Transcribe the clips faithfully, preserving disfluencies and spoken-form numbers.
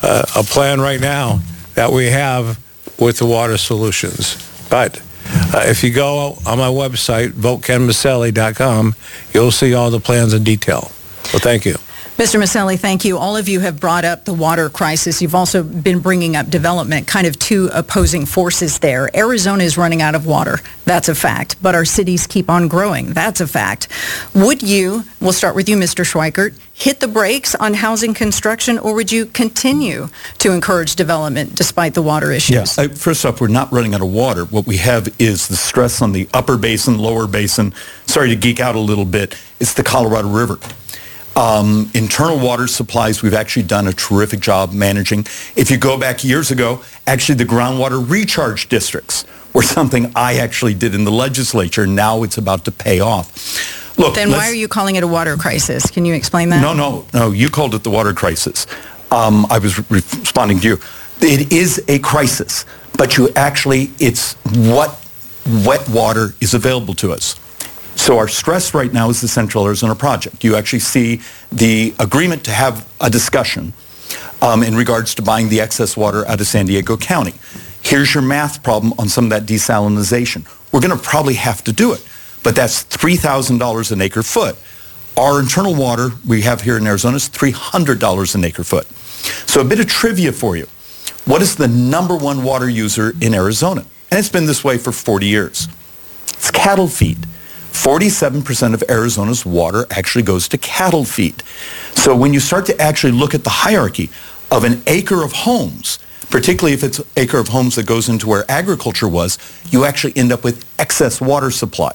uh, a plan right now that we have with the water solutions. But uh, if you go on my website, vote ken maselli dot com, you'll see all the plans in detail. Well, thank you. Mister Maselli, thank you. All of you have brought up the water crisis. You've also been bringing up development, kind of two opposing forces there. Arizona is running out of water. That's a fact. But our cities keep on growing. That's a fact. Would you, we'll start with you, Mister Schweikert, hit the brakes on housing construction, or would you continue to encourage development despite the water issues? Yeah, I, first off, we're not running out of water. What we have is the stress on the upper basin, lower basin. Sorry to geek out a little bit. It's the Colorado River. Um, internal water supplies, we've actually done a terrific job managing. If you go back years ago, actually the groundwater recharge districts were something I actually did in the legislature. Now it's about to pay off. Look, then why are you calling it a water crisis? Can you explain that? No, no, no. You called it the water crisis. Um, I was re- responding to you. It is a crisis, but you actually, it's what wet water is available to us. So our stress right now is the Central Arizona Project. You actually see the agreement to have a discussion um, in regards to buying the excess water out of San Diego County. Here's your math problem on some of that desalinization. We're going to probably have to do it, but that's three thousand dollars an acre foot. Our internal water we have here in Arizona is three hundred dollars an acre foot. So a bit of trivia for you. What is the number one water user in Arizona? And it's been this way for forty years. It's cattle feed. forty-seven percent of Arizona's water actually goes to cattle feed. So when you start to actually look at the hierarchy of an acre of homes, particularly if it's an acre of homes that goes into where agriculture was, you actually end up with excess water supply.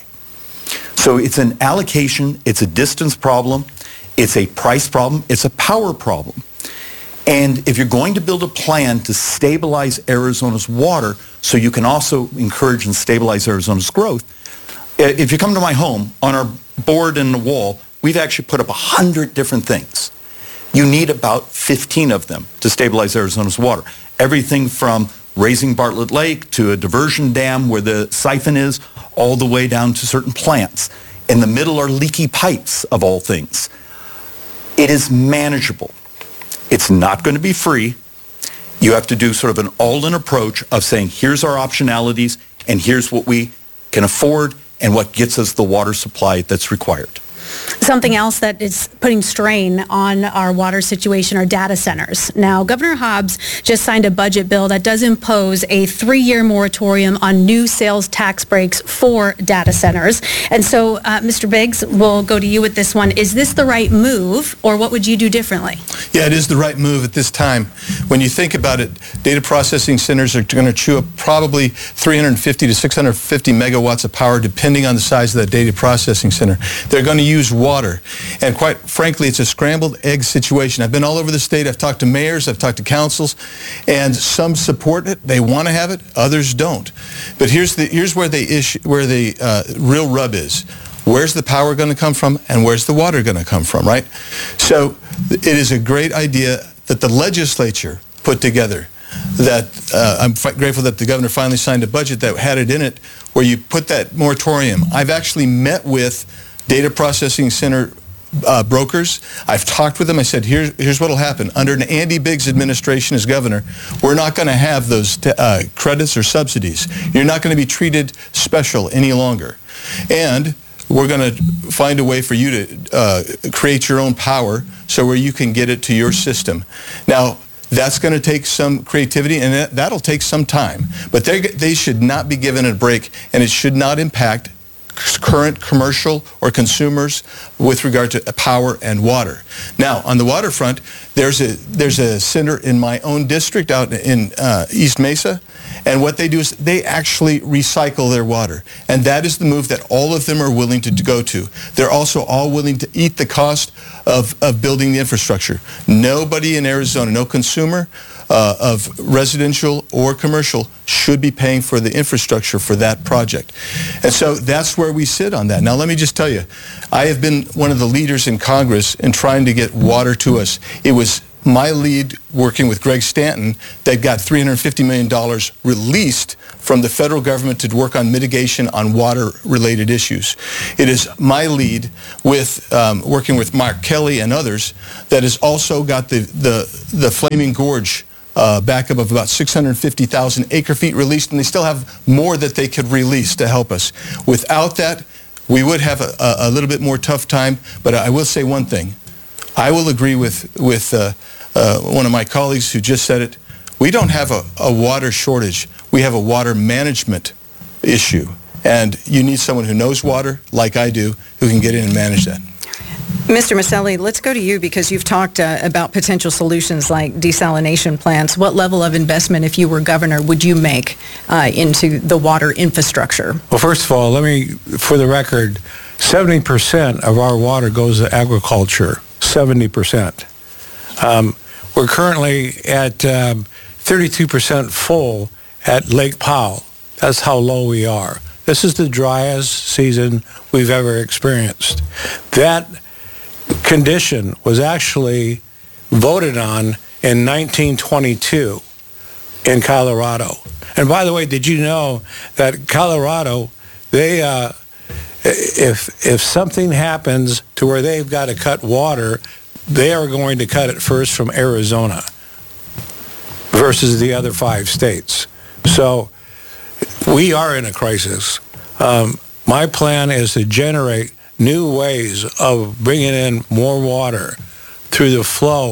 So it's an allocation, it's a distance problem, it's a price problem, it's a power problem. And if you're going to build a plan to stabilize Arizona's water so you can also encourage and stabilize Arizona's growth, if you come to my home, on our board and the wall, we've actually put up one hundred different things. You need about fifteen of them to stabilize Arizona's water. Everything from raising Bartlett Lake to a diversion dam where the siphon is, all the way down to certain plants. In the middle are leaky pipes, of all things. It is manageable. It's not going to be free. You have to do sort of an all-in approach of saying, here's our optionalities, and here's what we can afford, and what gets us the water supply that's required. Something else that is putting strain on our water situation are data centers. Now, Governor Hobbs just signed a budget bill that does impose a three-year moratorium on new sales tax breaks for data centers. And so, uh, Mister Biggs, we'll go to you with this one. Is this the right move, or what would you do differently? Yeah, it is the right move at this time. When you think about it, data processing centers are going to chew up probably three hundred fifty to six hundred fifty megawatts of power, depending on the size of that data processing center. They're going to use water. And quite frankly, it's a scrambled egg situation. I've been all over the state. I've talked to mayors. I've talked to councils. And some support it. They want to have it. Others don't. But here's the here's where the issue, where the uh, real rub is. Where's the power going to come from, and where's the water going to come from, right? So it is a great idea that the legislature put together. That uh, I'm f- grateful that the governor finally signed a budget that had it in it, where you put that moratorium. I've actually met with data processing center uh, brokers. I've talked with them. I said, Here, here's what will happen. Under an Andy Biggs administration as governor, we're not going to have those t- uh, credits or subsidies. You're not going to be treated special any longer. And we're going to find a way for you to uh, create your own power so where you can get it to your system. Now, that's going to take some creativity, and that, that'll take some time. But they they should not be given a break, and it should not impact current commercial or consumers with regard to power and water. Now, on the waterfront, there's a there's a center in my own district out in uh, East Mesa, and what they do is they actually recycle their water, and that is the move that all of them are willing to go to. They're also all willing to eat the cost of, of building the infrastructure. Nobody in Arizona, no consumer uh, of residential or commercial should be paying for the infrastructure for that project. And so that's where we sit on that. Now, let me just tell you, I have been one of the leaders in Congress in trying to get water to us. It was my lead working with Greg Stanton that got three hundred fifty million dollars released from the federal government to work on mitigation on water-related issues. It is my lead with um, working with Mark Kelly and others that has also got the, the, the Flaming Gorge uh, backup of about six hundred fifty thousand acre feet released, and they still have more that they could release to help us. Without that, we would have a, a, a little bit more tough time, but I will say one thing. I will agree with, with uh, uh, one of my colleagues who just said it. We don't have a, a water shortage. We have a water management issue. And you need someone who knows water, like I do, who can get in and manage that. Mister Maselli, let's go to you because you've talked uh, about potential solutions like desalination plants. What level of investment, if you were governor, would you make uh, into the water infrastructure? Well, first of all, let me, for the record, seventy percent of our water goes to agriculture, seventy percent. Um, we're currently at um, thirty-two percent full at Lake Powell. That's how low we are. This is the driest season we've ever experienced. That condition was actually voted on in nineteen twenty-two in Colorado. And by the way, did you know that Colorado, they, uh, if if something happens to where they've got to cut water, they are going to cut it first from Arizona versus the other five states. So we are in a crisis. Um, my plan is to generate new ways of bringing in more water through the flow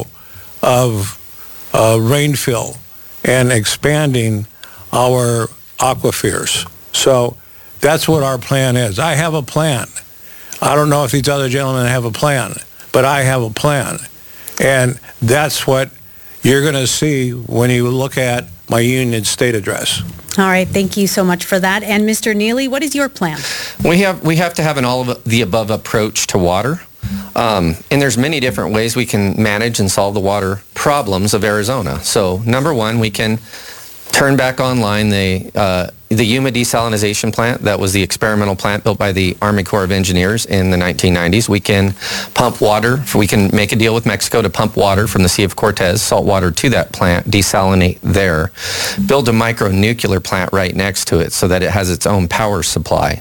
of uh, rainfill and expanding our aquifers. So that's what our plan is. I have a plan. I don't know if these other gentlemen have a plan, but I have a plan. And that's what you're going to see when you look at my Union State address. All right, thank you so much for that. And Mister Neely, what is your plan? We have we have to have an all of the above approach to water. Um, and there's many different ways we can manage and solve the water problems of Arizona. So number one, we can turn back online the uh, the Yuma desalination plant. That was the experimental plant built by the Army Corps of Engineers in the nineteen nineties. We can pump water. We can make a deal with Mexico to pump water from the Sea of Cortez, salt water to that plant, desalinate there. Build a micronuclear plant right next to it so that it has its own power supply.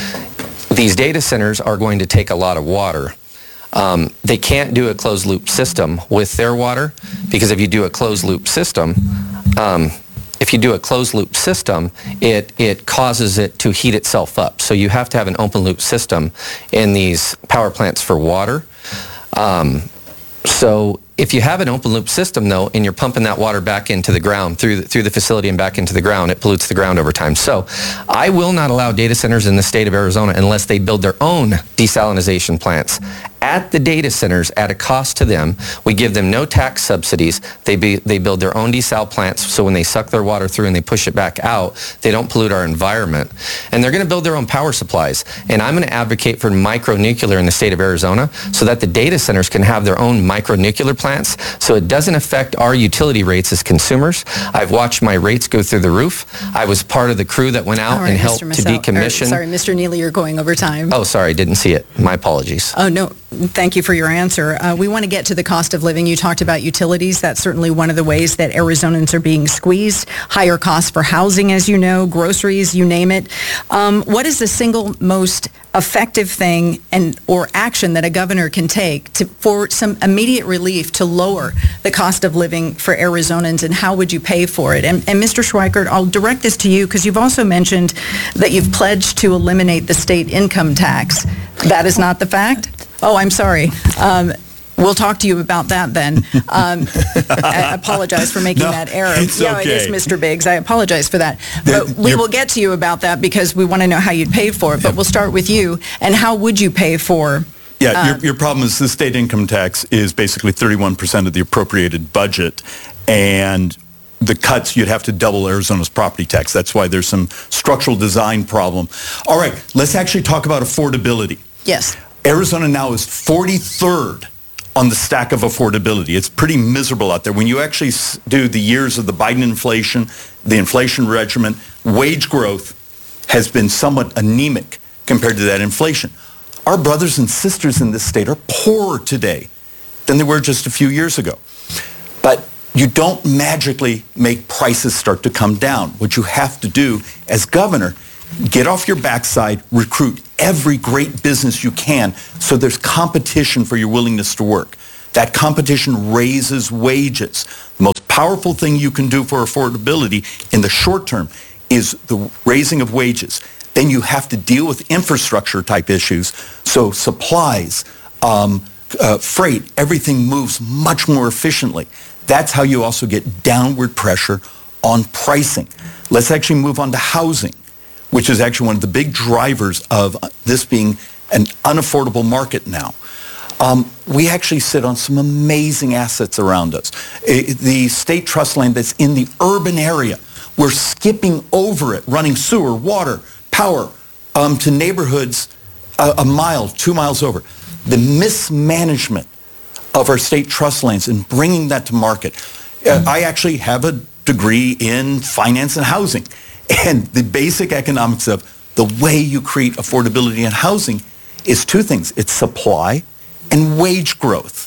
These data centers are going to take a lot of water. Um, they can't do a closed loop system with their water because if you do a closed loop system, um, if you do a closed loop system, it, it causes it to heat itself up. So you have to have an open loop system in these power plants for water. Um, so if you have an open loop system though, and you're pumping that water back into the ground through the, through the facility and back into the ground, it pollutes the ground over time. So I will not allow data centers in the state of Arizona unless they build their own desalination plants at the data centers at a cost to them. We give them no tax subsidies. They be, they build their own desal plants, so when they suck their water through and they push it back out, they don't pollute our environment. And they're going to build their own power supplies. And I'm going to advocate for micronuclear in the state of Arizona so that the data centers can have their own micronuclear plants so it doesn't affect our utility rates as consumers. I've watched my rates go through the roof. I was part of the crew that went out All right, and helped Mister to Massel- decommission. or, sorry, Mister Neely, you're going over time. Oh, sorry, didn't see it. My apologies. Oh, no. Thank you for your answer. Uh, we want to get to the cost of living. You talked about utilities. That's certainly one of the ways that Arizonans are being squeezed. Higher costs for housing, as you know, groceries, you name it. Um, what is the single most effective thing and or action that a governor can take to, for some immediate relief to lower the cost of living for Arizonans, and how would you pay for it? And, and Mister Schweikert, I'll direct this to you because you've also mentioned that you've pledged to eliminate the state income tax. That is not the fact? Oh, I'm sorry. Um, we'll talk to you about that then. Um, I apologize for making No, that error. it's yeah, okay. it is, Mister Biggs. I apologize for that. The- But we you're- will get to you about that because we want to know how you'd pay for it. But we'll start with you. And how would you pay for? Yeah, uh, your, your problem is the state income tax is basically thirty-one percent of the appropriated budget, and the cuts, you'd have to double Arizona's property tax. That's why there's some structural design problem. All right, let's actually talk about affordability. Yes. Arizona now is forty-third on the stack of affordability. It's pretty miserable out there. When you actually s- do the years of the Biden inflation, the inflation regimen, wage growth has been somewhat anemic compared to that inflation. Our brothers and sisters in this state are poorer today than they were just a few years ago. But you don't magically make prices start to come down. What you have to do as governor, get off your backside, recruit every great business you can so there's competition for your willingness to work. That competition raises wages. The most powerful thing you can do for affordability in the short term is the raising of wages. Then you have to deal with infrastructure type issues. So supplies, um, uh, freight, everything moves much more efficiently. That's how you also get downward pressure on pricing. Let's actually move on to housing, which is actually one of the big drivers of this being an unaffordable market now. Um, we actually sit on some amazing assets around us. I, the state trust land that's in the urban area, we're skipping over it, running sewer, water, power um, to neighborhoods a, a mile, two miles over. The mismanagement of our state trust lands and bringing that to market. Uh, I actually have a degree in finance and housing. And the basic economics of the way you create affordability in housing is two things. It's supply and wage growth.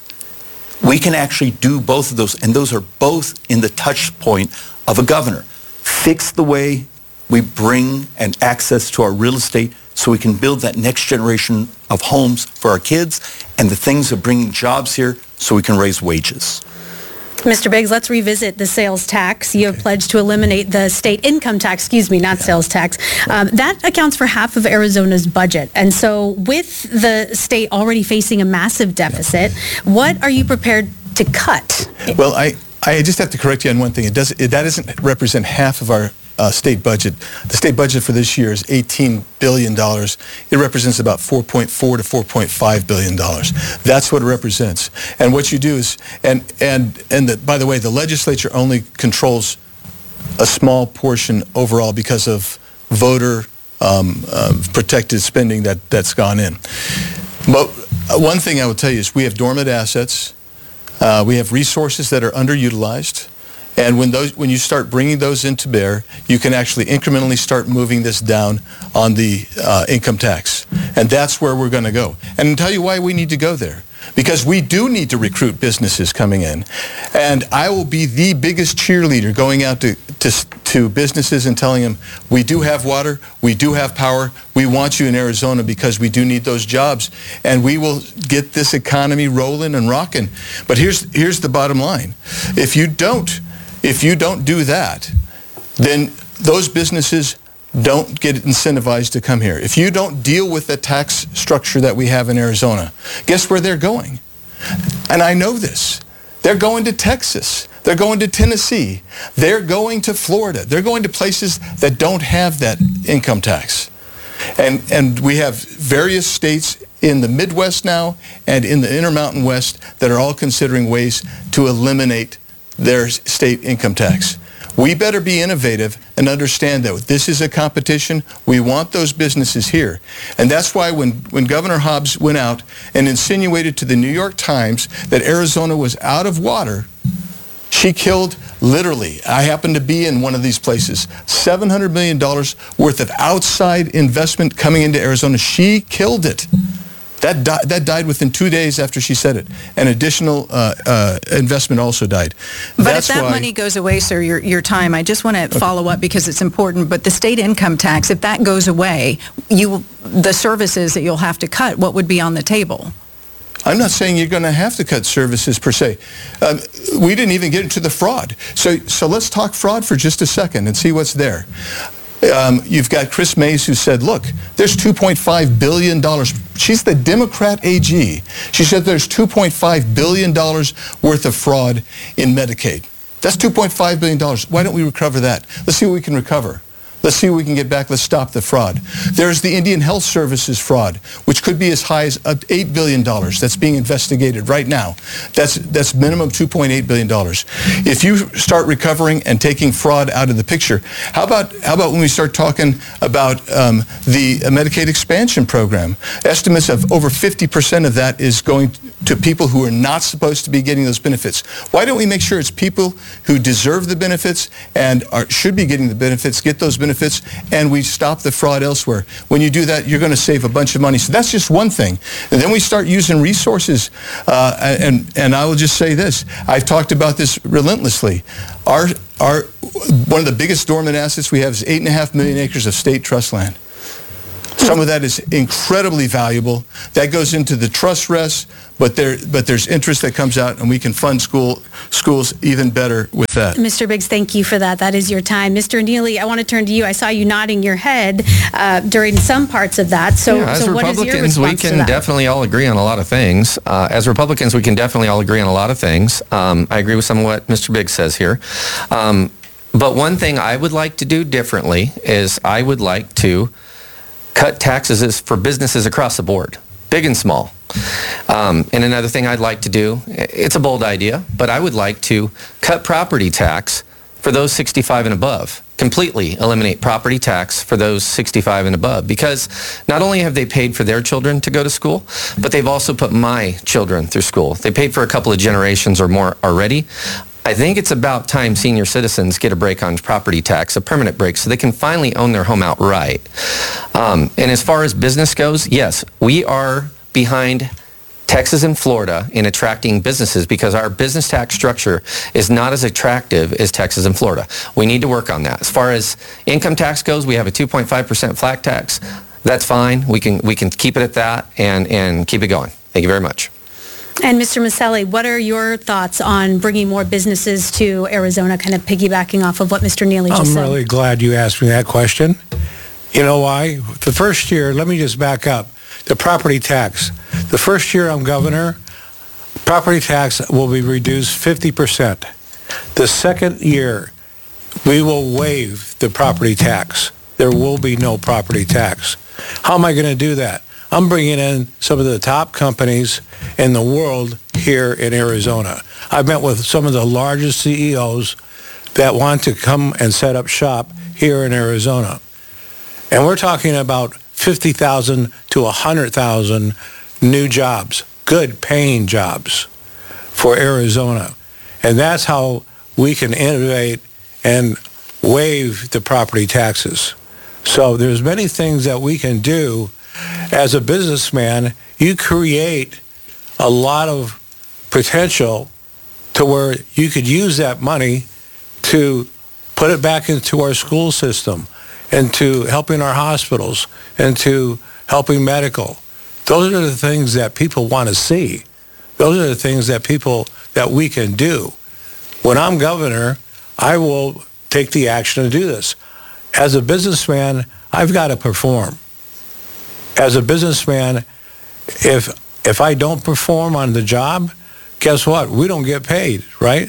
We can actually do both of those, and those are both in the touch point of a governor. Fix the way we bring and access to our real estate so we can build that next generation of homes for our kids, and the things of bringing jobs here so we can raise wages. Mister Biggs, let's revisit the sales tax. You have pledged to eliminate the state income tax, excuse me, not sales tax. Um, that accounts for half of Arizona's budget. And so with the state already facing a massive deficit, what are you prepared to cut? Well, I, I just have to correct you on one thing. It does, it, that doesn't represent half of our uh, state budget. The state budget for this year is eighteen billion dollars. It represents about four point four to four point five billion dollars. That's what it represents. And what you do is, and and and the, by the way, the legislature only controls a small portion overall because of voter um, uh, protected spending that that's gone in. But one thing I will tell you is we have dormant assets. Uh, we have resources that are underutilized. And when those, when you start bringing those into bear, you can actually incrementally start moving this down on the uh, income tax. And that's where we're going to go. And I'll tell you why we need to go there. Because we do need to recruit businesses coming in. And I will be the biggest cheerleader going out to, to, to businesses and telling them, we do have water, we do have power, we want you in Arizona because we do need those jobs. And we will get this economy rolling and rocking. But here's, here's the bottom line. If you don't, if you don't do that, then those businesses don't get incentivized to come here. If you don't deal with the tax structure that we have in Arizona, guess where they're going? And I know this. They're going to Texas. They're going to Tennessee. They're going to Florida. They're going to places that don't have that income tax. And, and we have various states in the Midwest now and in the Intermountain West that are all considering ways to eliminate their state income tax. We better be innovative and understand that this is a competition. We want those businesses here. And that's why when, when Governor Hobbs went out and insinuated to the New York Times that Arizona was out of water, she killed, literally, I happen to be in one of these places, seven hundred million dollars worth of outside investment coming into Arizona. She killed it. That, di- that died within two days after she said it. An additional uh, uh, investment also died. But That's if that why, money goes away, sir, your, your time, I just want to okay. follow up because it's important, but the state income tax, if that goes away, you the services that you'll have to cut, what would be on the table? I'm not saying you're going to have to cut services per se. Um, we didn't even get into the fraud. So, so let's talk fraud for just a second and see what's there. Um, you've got Chris Mays who said, look, there's two point five billion dollars. She's the Democrat A G. She said there's two point five billion dollars worth of fraud in Medicaid. That's two point five billion dollars. Why don't we recover that? Let's see what we can recover. Let's see what we can get back. Let's stop the fraud. There's the Indian Health Services fraud, which could be as high as eight billion dollars. That's being investigated right now. That's, that's minimum two point eight billion dollars. If you start recovering and taking fraud out of the picture, how about, how about when we start talking about um, the Medicaid expansion program? Estimates of over fifty percent of that is going to people who are not supposed to be getting those benefits. Why don't we make sure it's people who deserve the benefits and are, should be getting the benefits, get those benefits, and we stop the fraud elsewhere? When you do that, you're going to save a bunch of money. So that's just one thing. And then we start using resources. Uh, and, and I will just say this. I've talked about this relentlessly. Our, our, one of the biggest dormant assets we have is eight and a half million acres of state trust land. Some of that is incredibly valuable. That goes into the trust rest, but there, but there's interest that comes out, and we can fund school schools even better with that. Mister Biggs, thank you for that. That is your time. Mister Neely, I want to turn to you. I saw you nodding your head uh, during some parts of that. So, yeah, as so what is your Republicans, response we to can that? definitely all agree on a lot of things. Uh, as Republicans, we can definitely all agree on a lot of things. Um, I agree with some of what Mister Biggs says here. Um, but one thing I would like to do differently is I would like to cut taxes for businesses across the board, big and small. Um, and another thing I'd like to do, it's a bold idea, but I would like to cut property tax for those sixty-five and above. Completely eliminate property tax for those sixty-five and above, because not only have they paid for their children to go to school, but they've also put my children through school. They paid for a couple of generations or more already. I think it's about time senior citizens get a break on property tax, a permanent break, so they can finally own their home outright. Um, and as far as business goes, yes, we are behind Texas and Florida in attracting businesses because our business tax structure is not as attractive as Texas and Florida. We need to work on that. As far as income tax goes, we have a two point five percent flat tax. That's fine. We can, we can keep it at that and, and keep it going. Thank you very much. And Mister Maselli, what are your thoughts on bringing more businesses to Arizona, kind of piggybacking off of what Mister Neely just I'm said? I'm really glad you asked me that question. You know why? The first year, let me just back up. The property tax. The first year I'm governor, property tax will be reduced fifty percent. The second year, we will waive the property tax. There will be no property tax. How am I going to do that? I'm bringing in some of the top companies in the world here in Arizona. I've met with some of the largest C E Os that want to come and set up shop here in Arizona. And we're talking about fifty thousand to one hundred thousand new jobs, good paying jobs for Arizona. And that's how we can innovate and waive the property taxes. So there's many things that we can do. As a businessman, you create a lot of potential to where you could use that money to put it back into our school system, into helping our hospitals, into helping medical. Those are the things that people want to see. Those are the things that people, that we can do. When I'm governor, I will take the action to do this. As a businessman, I've got to perform. As a businessman, if if I don't perform on the job, guess what? We don't get paid, right?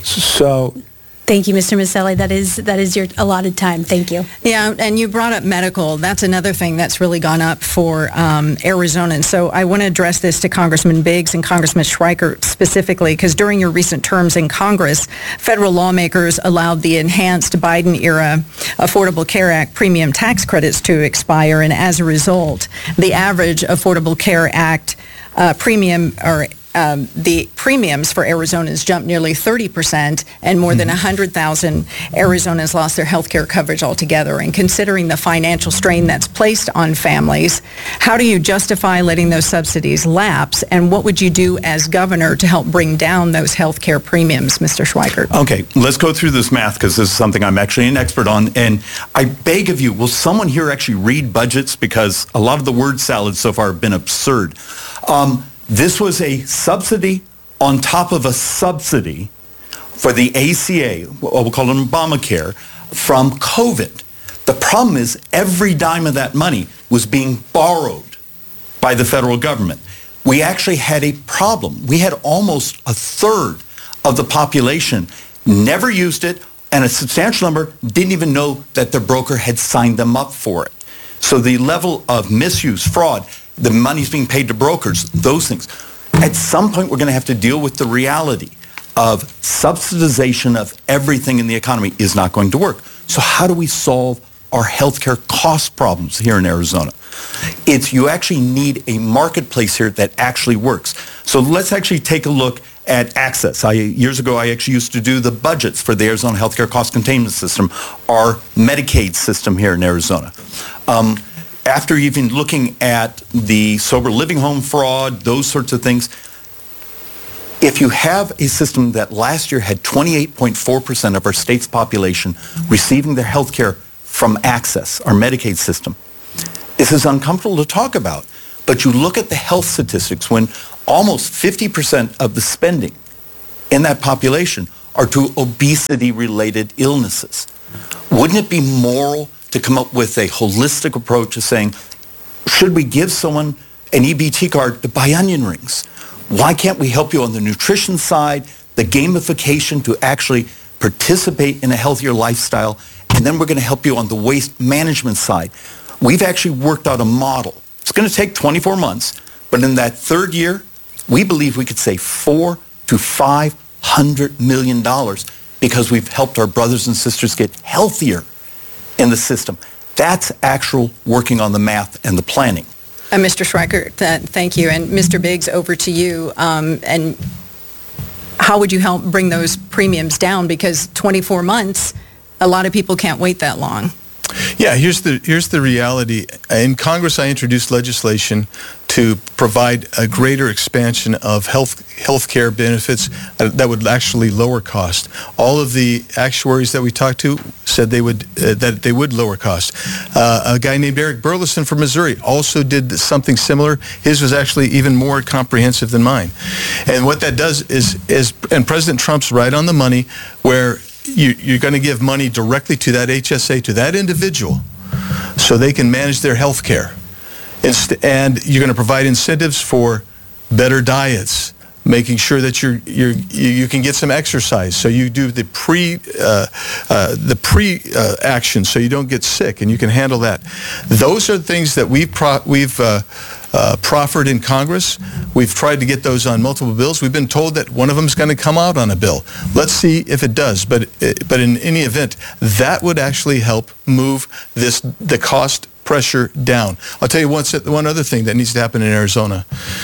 So Thank you, Mister Maselli. That is that is your allotted time. Thank you. Yeah, and you brought up medical. That's another thing that's really gone up for um, Arizona. And so I want to address this to Congressman Biggs and Congressman Schweikert specifically, because during your recent terms in Congress, federal lawmakers allowed the enhanced Biden-era Affordable Care Act premium tax credits to expire, and as a result, the average Affordable Care Act uh, premium or Um, the premiums for Arizonans jumped nearly thirty percent, and more than one hundred thousand Arizonans lost their health care coverage altogether. And considering the financial strain that's placed on families, how do you justify letting those subsidies lapse, and what would you do as governor to help bring down those health care premiums, Mister Schweikert? Okay, let's go through this math because this is something I'm actually an expert on. And I beg of you, will someone here actually read budgets? Because a lot of the word salads so far have been absurd. Um, This was a subsidy on top of a subsidy for the A C A, what we'll call it Obamacare, from COVID. The problem is every dime of that money was being borrowed by the federal government. We actually had a problem. We had almost a third of the population never used it, and a substantial number didn't even know that their broker had signed them up for it. So the level of misuse, fraud, the money's being paid to brokers, those things. At some point, we're going to have to deal with the reality of subsidization of everything in the economy is not going to work. So how do we solve our healthcare cost problems here in Arizona. It's you actually need a marketplace here that actually works. So let's actually take a look at access. I, years ago, I actually used to do the budgets for the Arizona Healthcare Cost Containment System, our Medicaid system here in Arizona. Um, after even looking at the sober living home fraud, those sorts of things, if you have a system that last year had twenty-eight point four percent of our state's population receiving their health care from Access, our Medicaid system, this is uncomfortable to talk about. But you look at the health statistics when almost fifty percent of the spending in that population are to obesity-related illnesses. Wouldn't it be moral to come up with a holistic approach of saying, should we give someone an E B T card to buy onion rings? Why can't we help you on the nutrition side, the gamification to actually participate in a healthier lifestyle, and then we're going to help you on the waste management side. We've actually worked out a model. It's going to take twenty-four months, but in that third year, we believe we could save four to five hundred million dollars because we've helped our brothers and sisters get healthier in the system. That's actual working on the math and the planning. Uh, Mister Schreiker, th- thank you. And Mister Biggs, over to you. Um, and how would you help bring those premiums down? Because twenty-four months, a lot of people can't wait that long. Yeah, here's the here's the reality. In Congress, I introduced legislation to provide a greater expansion of health healthcare benefits uh, that would actually lower cost. All of the actuaries that we talked to said they would uh, that they would lower cost. Uh, a guy named Eric Burleson from Missouri also did something similar. His was actually even more comprehensive than mine. And what that does is is and President Trump's right on the money, where you, you're going to give money directly to that H S A, to that individual, so they can manage their health care. And you're going to provide incentives for better diets, making sure that you're, you're, you can get some exercise. So you do the pre, uh, uh, the pre uh, action, so you don't get sick, and you can handle that. Those are things that we've pro- we've uh, uh, proffered in Congress. We've tried to get those on multiple bills. We've been told that one of them is going to come out on a bill. Let's see if it does. But but in any event, that would actually help move this the cost pressure down. I'll tell you one, one other thing that needs to happen in Arizona.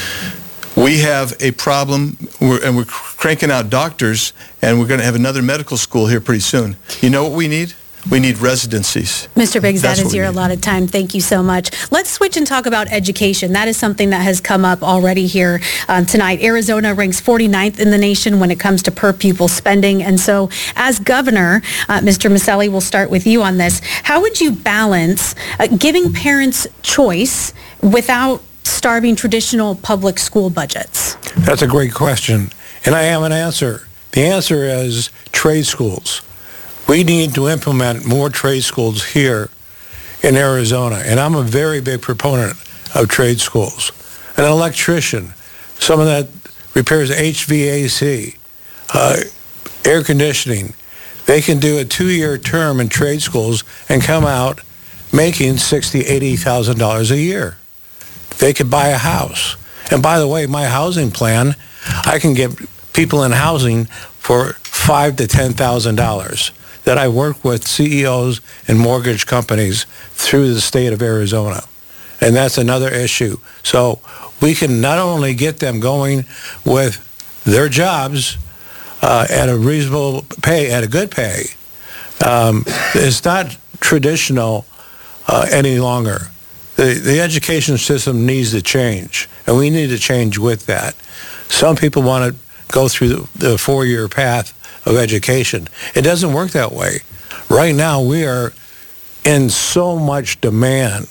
We have a problem, we're, and we're cranking out doctors, and we're going to have another medical school here pretty soon. You know what we need? We need residencies. Mister Biggs, That's that is what we your need. allotted time. Thank you so much. Let's switch and talk about education. That is something that has come up already here um, tonight. Arizona ranks forty-ninth in the nation when it comes to per pupil spending. And so as governor, uh, Mister Maselli, we'll start with you on this. How would you balance uh, giving parents choice without starving traditional public school budgets? That's a great question, and I have an answer. The answer is trade schools. We need to implement more trade schools here in Arizona, and I'm a very big proponent of trade schools. An electrician, someone that repairs H V A C, uh, air conditioning, they can do a two-year term in trade schools and come out making sixty thousand dollars, eighty thousand dollars a year. They could buy a house. And by the way, my housing plan, I can get people in housing for five thousand to ten thousand dollars that I work with C E Os and mortgage companies through the state of Arizona. And that's another issue. So we can not only get them going with their jobs uh, at a reasonable pay, at a good pay. Um, it's not traditional uh, any longer. The, the education system needs to change, and we need to change with that. Some people want to go through the, the four-year path of education. It doesn't work that way. Right now, we are in so much demand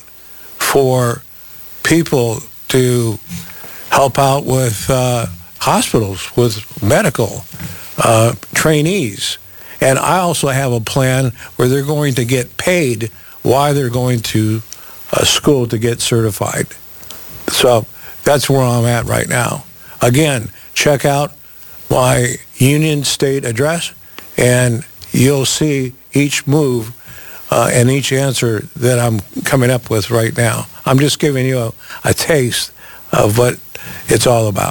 for people to help out with uh, hospitals, with medical uh, trainees. And I also have a plan where they're going to get paid while they're going to a school to get certified. So that's where I'm at right now. Again, check out my Union State address, and you'll see each move uh, and each answer that I'm coming up with right now. I'm just giving you a, a taste of what it's all about.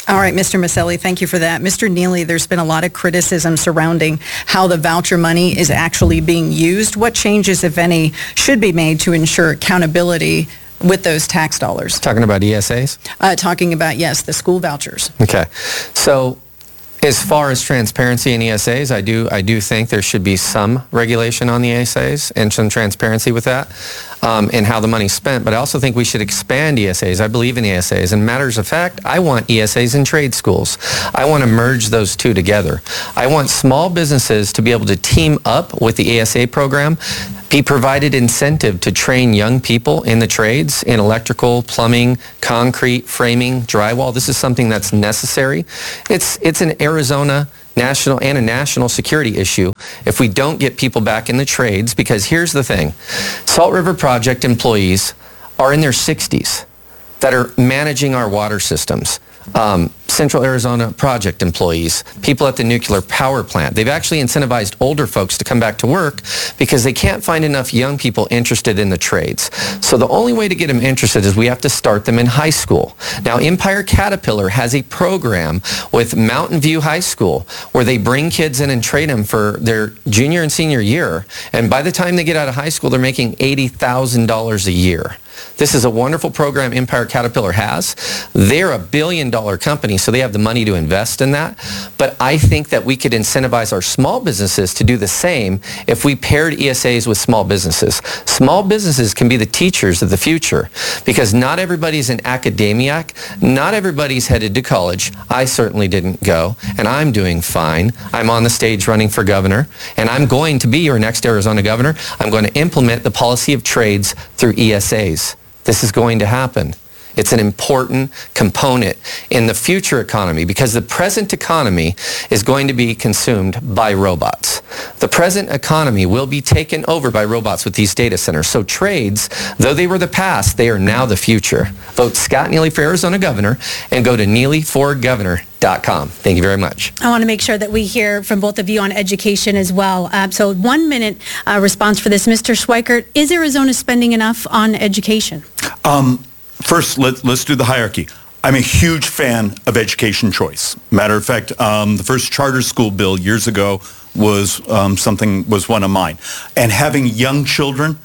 All right, Mister Maselli, thank you for that. Mister Neely, there's been a lot of criticism surrounding how the voucher money is actually being used. What changes, if any, should be made to ensure accountability with those tax dollars? Talking about E S As? Uh, talking about, yes, the school vouchers. Okay. So as far as transparency in E S As, I do I do think there should be some regulation on the E S As and some transparency with that um, and how the money's spent. But I also think we should expand E S As. I believe in E S As. And matters of fact, I want E S As in trade schools. I want to merge those two together. I want small businesses to be able to team up with the E S A program, be provided incentive to train young people in the trades, in electrical, plumbing, concrete, framing, drywall. This is something that's necessary. It's, it's an Arizona national and a national security issue if we don't get people back in the trades, because here's the thing. Salt River Project employees are in their sixties that are managing our water systems. Um, Central Arizona Project employees, people at the nuclear power plant. They've actually incentivized older folks to come back to work because they can't find enough young people interested in the trades. So the only way to get them interested is we have to start them in high school. Now, Empire Caterpillar has a program with Mountain View High School where they bring kids in and train them for their junior and senior year. And by the time they get out of high school, they're making eighty thousand dollars a year. This is a wonderful program Empire Caterpillar has. They're a billion dollar company, so they have the money to invest in that. But I think that we could incentivize our small businesses to do the same if we paired E S As with small businesses. Small businesses can be the teachers of the future because not everybody's an academiac. Not everybody's headed to college. I certainly didn't go, and I'm doing fine. I'm on the stage running for governor, and I'm going to be your next Arizona governor. I'm going to implement the policy of trades through E S As. This is going to happen. It's an important component in the future economy because the present economy is going to be consumed by robots. The present economy will be taken over by robots with these data centers. So trades, though they were the past, they are now the future. Vote Scott Neely for Arizona Governor and go to neely for governor dot com. Thank you very much. I want to make sure that we hear from both of you on education as well. Uh, so one minute uh, response for this. Mister Schweikert, is Arizona spending enough on education? Um, first, let, let's do the hierarchy. I'm a huge fan of education choice. Matter of fact, um, the first charter school bill years ago was um, something was one of mine. And having young children,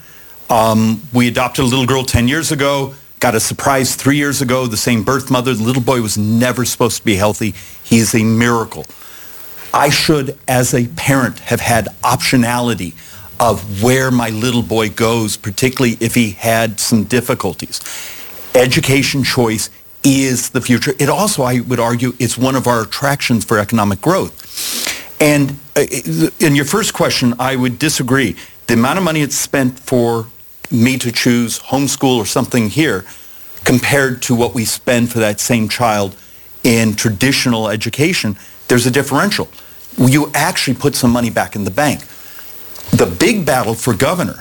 um, we adopted a little girl ten years ago. Got a surprise three years ago, the same birth mother. The little boy was never supposed to be healthy. He's a miracle. I should, as a parent, have had optionality of where my little boy goes, particularly if he had some difficulties. Education choice is the future. It also, I would argue, is one of our attractions for economic growth. And uh, in your first question, I would disagree. The amount of money it's spent for me to choose homeschool or something here compared to what we spend for that same child in traditional education, there's a differential. You actually put some money back in the bank. The big battle for governor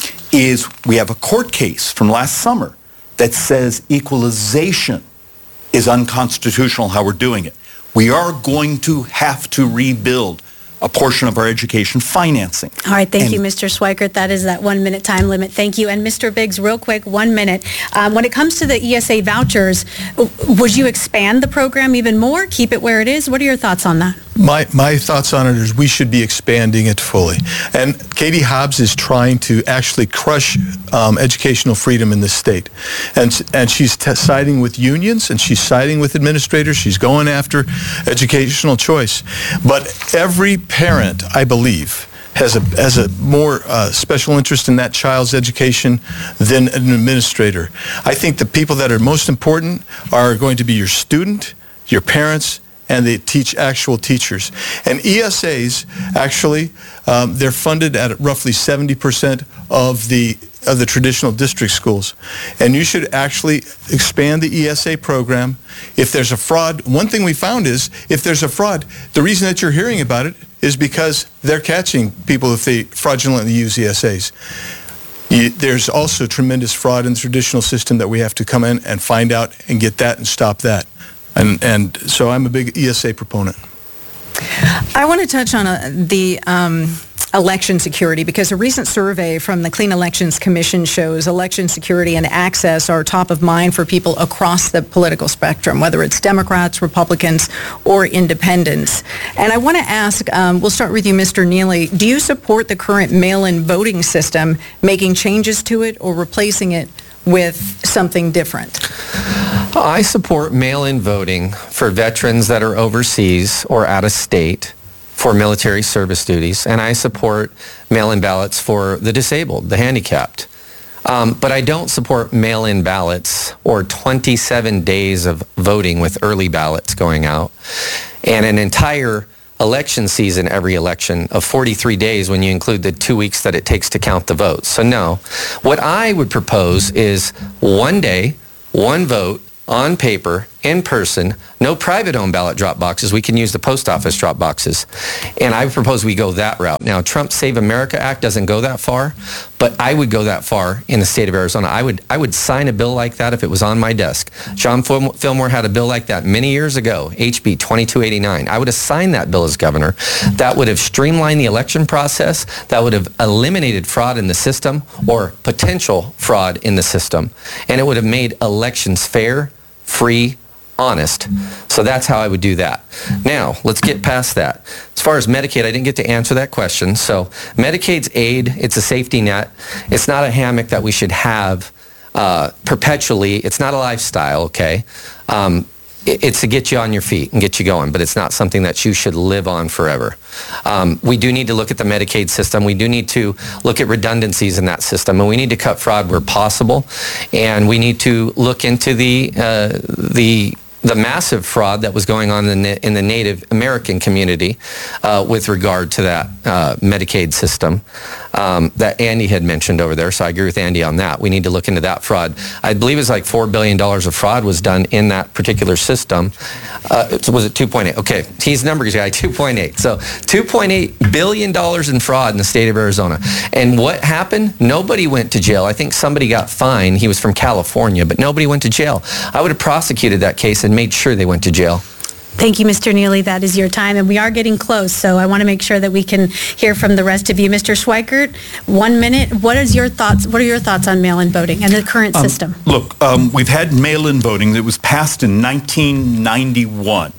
is we have a court case from last summer that says equalization is unconstitutional how we're doing it. We are going to have to rebuild a portion of our education financing. All right, thank and you, Mister Schweikert. That is that one minute time limit. Thank you. And Mister Biggs, real quick, one minute. Um, when it comes to the E S A vouchers, would you expand the program even more, keep it where it is? What are your thoughts on that? My my thoughts on it is we should be expanding it fully. And Katie Hobbs is trying to actually crush um, educational freedom in this state. And, and she's t- siding with unions and she's siding with administrators. She's going after educational choice. But every parent, I believe, has a has a more uh, special interest in that child's education than an administrator. I think the people that are most important are going to be your student, your parents, and they teach actual teachers. And E S As, actually, um, they're funded at roughly seventy percent of the of the traditional district schools. And you should actually expand the E S A program. If there's a fraud, one thing we found is if there's a fraud, the reason that you're hearing about it is because they're catching people if they fraudulently use E S As. You, there's also tremendous fraud in the traditional system that we have to come in and find out and get that and stop that. And, and so I'm a big E S A proponent. I want to touch on uh, the um, election security, because a recent survey from the Clean Elections Commission shows election security and access are top of mind for people across the political spectrum, whether it's Democrats, Republicans, or independents. And I want to ask, um, we'll start with you, Mister Neely, do you support the current mail-in voting system, making changes to it or replacing it with something different? I support mail-in voting for veterans that are overseas or out of state for military service duties, and I support mail-in ballots for the disabled, the handicapped. Um, but I don't support mail-in ballots or twenty-seven days of voting with early ballots going out and an entire election season, every election, of forty-three days when you include the two weeks that it takes to count the votes. So no. What I would propose is one day, one vote, on paper, in person, no private-owned ballot drop boxes. We can use the post office drop boxes. And I propose we go that route. Now, Trump's Save America Act doesn't go that far, but I would go that far in the state of Arizona. I would I would sign a bill like that if it was on my desk. John Fil- Fillmore had a bill like that many years ago, H B twenty-two eighty-nine. I would have signed that bill as governor. That would have streamlined the election process. That would have eliminated fraud in the system or potential fraud in the system. And it would have made elections fair, free, honest. So that's how I would do that. Now, let's get past that. As far as Medicaid, I didn't get to answer that question. So Medicaid's aid, it's a safety net. It's not a hammock that we should have uh, perpetually. It's not a lifestyle, okay? Um, it, it's to get you on your feet and get you going, but it's not something that you should live on forever. Um, we do need to look at the Medicaid system. We do need to look at redundancies in that system, and we need to cut fraud where possible. And we need to look into the uh, the the massive fraud that was going on in the, in the Native American community uh, with regard to that uh, Medicaid system um, that Andy had mentioned over there. So I agree with Andy on that. We need to look into that fraud. I believe it's like four billion dollars of fraud was done in that particular system. Uh, was it two point eight? Okay, he's numbers guy, two point eight. So two point eight billion dollars in fraud in the state of Arizona. And what happened? Nobody went to jail. I think somebody got fined. He was from California, but nobody went to jail. I would have prosecuted that case and made sure they went to jail. Thank you, Mister Neely. That is your time, and we are getting close, so I want to make sure that we can hear from the rest of you. Mister Schweikert, one minute. What is your thoughts? What are your thoughts on mail-in voting and the current Um, system? Look, um, we've had mail-in voting that was passed in nineteen ninety-one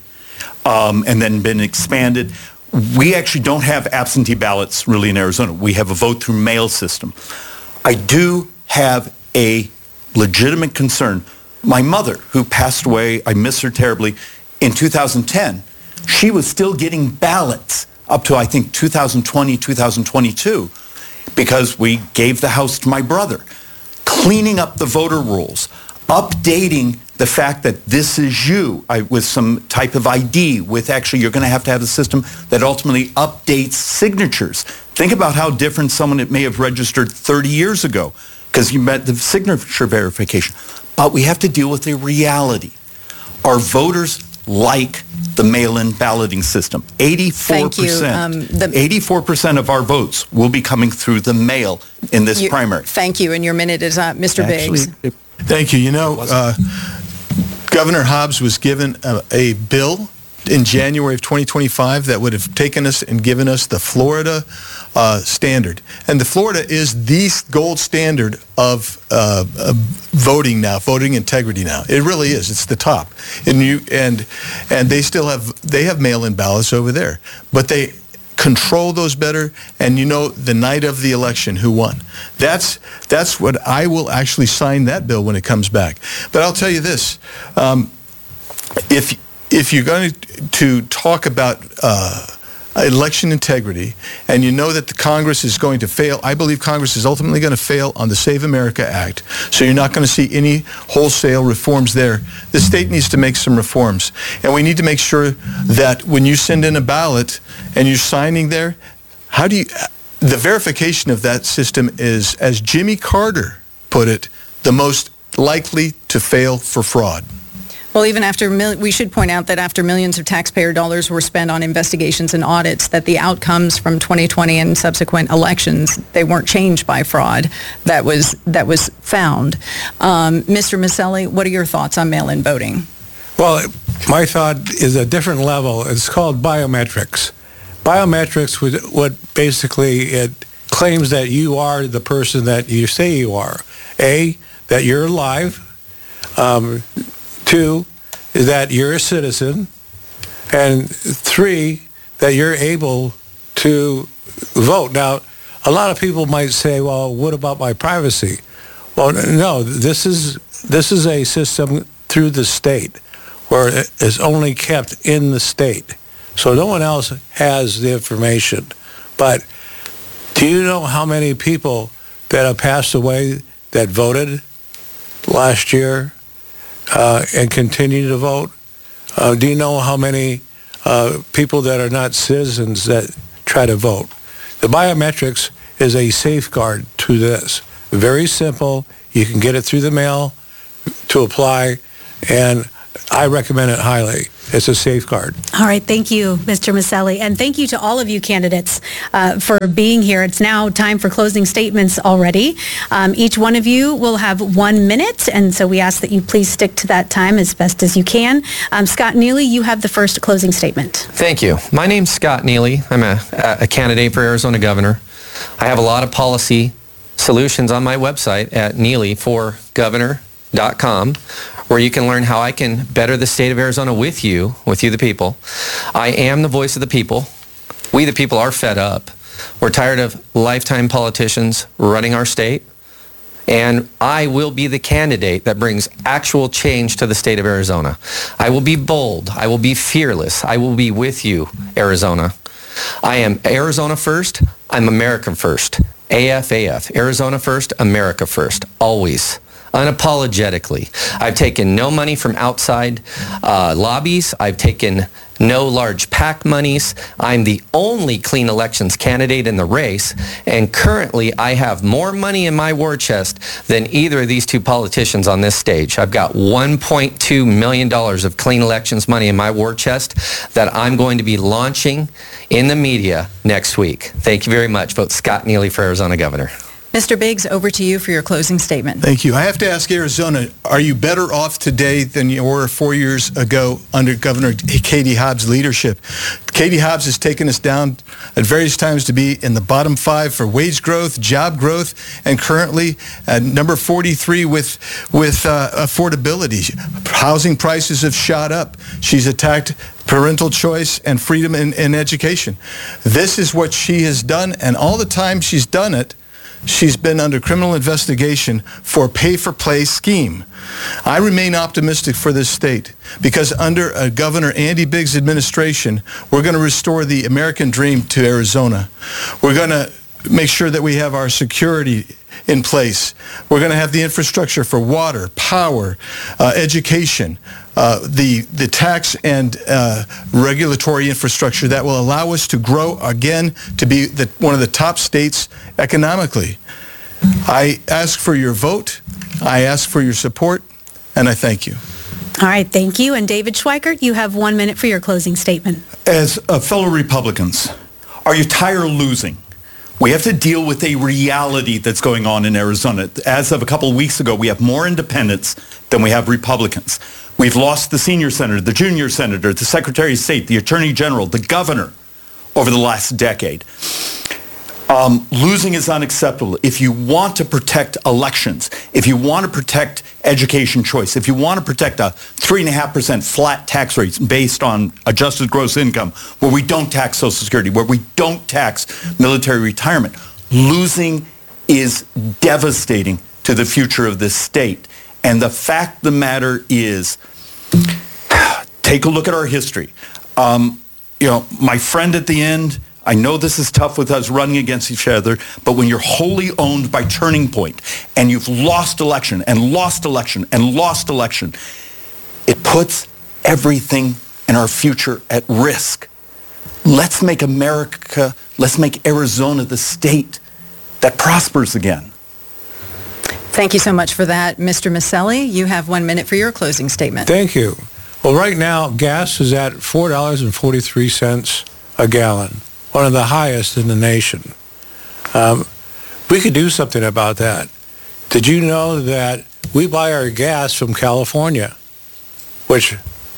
um, and then been expanded. We actually don't have absentee ballots really in Arizona. We have a vote through mail system. I do have a legitimate concern. My mother, who passed away, I miss her terribly, in two thousand ten, she was still getting ballots up to, I think, two thousand twenty, two thousand twenty-two, because we gave the house to my brother. Cleaning up the voter rolls, updating the fact that this is you I, with some type of I D, with actually you're going to have to have a system that ultimately updates signatures. Think about how different someone that may have registered thirty years ago, because you met the signature verification. But we have to deal with the reality. Our voters like the mail-in balloting system. eighty-four percent, Thank you. Um, the- eighty-four percent of our votes will be coming through the mail in this You- primary. Thank you, and your minute is up. Mister Actually, Biggs. it- Thank you. You know, uh, Governor Hobbs was given a, a bill in January of twenty twenty-five that would have taken us and given us the Florida uh, standard. And the Florida is the gold standard of uh, uh, voting now, voting integrity now. It really is. It's the top. And you and and they still have they have mail-in ballots over there, but they control those better, and you know the night of the election who won. That's that's what I will actually sign that bill when it comes back. But I'll tell you this: um, if if you're going to talk about uh, election integrity, and you know that the Congress is going to fail, I believe Congress is ultimately going to fail on the Save America Act. So you're not going to see any wholesale reforms there. The state needs to make some reforms, and we need to make sure that when you send in a ballot and you're signing there, how do you? The verification of that system is, as Jimmy Carter put it, the most likely to fail for fraud. Well, even after, mil- we should point out that after millions of taxpayer dollars were spent on investigations and audits, that the outcomes from twenty twenty and subsequent elections, they weren't changed by fraud that was that was found. Um, Mister Maselli, what are your thoughts on mail-in voting? Well, my thought is a different level. It's called biometrics. Biometrics would, what basically it claims that you are the person that you say you are. A, that you're alive. Um, two, that you're a citizen. And three, that you're able to vote. Now, a lot of people might say, well, what about my privacy? Well, no, this is this is a system through the state where it is only kept in the state. So no one else has the information. But do you know how many people that have passed away that voted last year uh, and continue to vote? Uh, do you know how many uh, people that are not citizens that try to vote? The biometrics is a safeguard to this. Very simple. You can get it through the mail to apply, and I recommend it highly. It's a safeguard. All right. Thank you, Mister Maselli. And thank you to all of you candidates uh, for being here. It's now time for closing statements already. Um, each one of you will have one minute, and so we ask that you please stick to that time as best as you can. Um, Scott Neely, you have the first closing statement. Thank you. My name's Scott Neely. I'm a, a candidate for Arizona governor. I have a lot of policy solutions on my website at neely for governor dot com, where you can learn how I can better the state of Arizona with you, with you the people. I am the voice of the people. We the people are fed up. We're tired of lifetime politicians running our state. And I will be the candidate that brings actual change to the state of Arizona. I will be bold. I will be fearless. I will be with you, Arizona. I am Arizona first. I'm America first. A F A F. Arizona first, America first. Always. Unapologetically. I've taken no money from outside uh, lobbies. I've taken no large PAC monies. I'm the only clean elections candidate in the race, and currently I have more money in my war chest than either of these two politicians on this stage. I've got one point two million dollars of clean elections money in my war chest that I'm going to be launching in the media next week. Thank you very much. Vote Scott Neely for Arizona Governor. Mister Biggs, over to you for your closing statement. Thank you. I have to ask Arizona, are you better off today than you were four years ago under Governor Katie Hobbs' leadership? Katie Hobbs has taken us down at various times to be in the bottom five for wage growth, job growth, and currently at number forty-three with, with uh, affordability. Housing prices have shot up. She's attacked parental choice and freedom in, in education. This is what she has done, and all the time she's done it, she's been under criminal investigation for a pay-for-play scheme. I remain optimistic for this state because under uh, Governor Andy Biggs' administration, we're going to restore the American dream to Arizona. We're going to make sure that we have our security in place. We're going to have the infrastructure for water, power, uh, education, uh, the, the tax and uh, regulatory infrastructure that will allow us to grow again to be the, one of the top states economically. I ask for your vote, I ask for your support, and I thank you. All right, thank you. And David Schweikert, you have one minute for your closing statement. As uh, fellow Republicans, are you tired of losing? We have to deal with a reality that's going on in Arizona. As of a couple of weeks ago, we have more independents than we have Republicans. We've lost the senior senator, the junior senator, the secretary of state, the attorney general, the governor over the last decade. Um, losing is unacceptable. If you want to protect elections, if you want to protect education choice, if you want to protect a three point five percent flat tax rates based on adjusted gross income, where we don't tax Social Security, where we don't tax military retirement, losing is devastating to the future of this state. And the fact of the matter is, take a look at our history. Um, you know, my friend at the end, I know this is tough with us running against each other, but when you're wholly owned by Turning Point and you've lost election and lost election and lost election, it puts everything in our future at risk. Let's make America, let's make Arizona the state that prospers again. Thank you so much for that. Mister Maselli, you have one minute for your closing statement. Thank you. Well, right now, gas is at four dollars and forty-three cents a gallon, one of the highest in the nation. Um, we could do something about that. Did you know that we buy our gas from California, which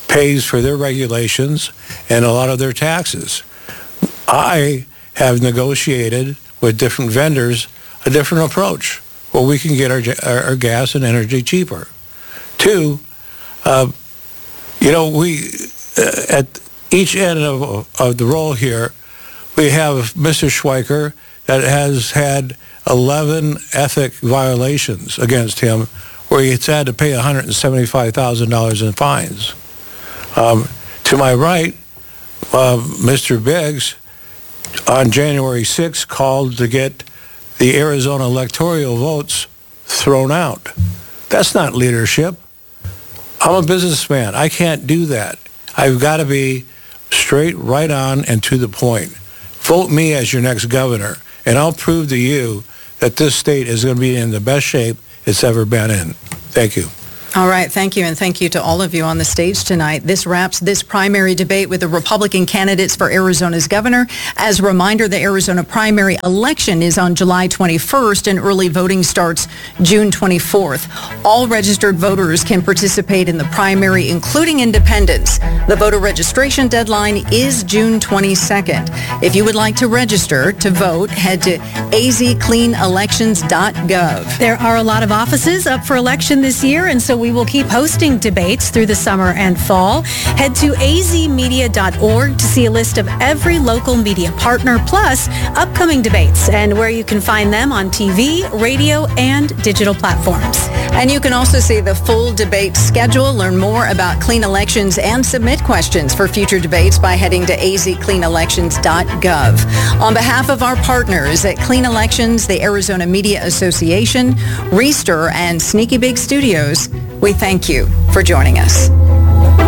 pays for their regulations and a lot of their taxes. I have negotiated with different vendors a different approach where we can get our, our, our gas and energy cheaper. Two, uh, you know, we, uh, at each end of, of the roll here, we have Mister Schweiker that has had eleven ethic violations against him where he's had to pay one hundred seventy-five thousand dollars in fines. Um, to my right, uh, Mister Biggs, on January sixth, called to get the Arizona electoral votes thrown out. That's not leadership. I'm a businessman. I can't do that. I've got to be straight, right on, and to the point. Vote me as your next governor, and I'll prove to you that this state is going to be in the best shape it's ever been in. Thank you. All right, thank you, and thank you to all of you on the stage tonight. This wraps this primary debate with the Republican candidates for Arizona's governor. As a reminder, the Arizona primary election is on July twenty-first, and early voting starts June twenty-fourth. All registered voters can participate in the primary, including independents. The voter registration deadline is June twenty-second. If you would like to register to vote, head to a z clean elections dot gov. There are a lot of offices up for election this year, and so we will keep hosting debates through the summer and fall. Head to a z media dot org to see a list of every local media partner, plus upcoming debates and where you can find them on T V, radio, and digital platforms. And you can also see the full debate schedule, learn more about clean elections, and submit questions for future debates by heading to a z clean elections dot gov. On behalf of our partners at Clean Elections, the Arizona Media Association, Reister, and Sneaky Big Studios, we thank you for joining us.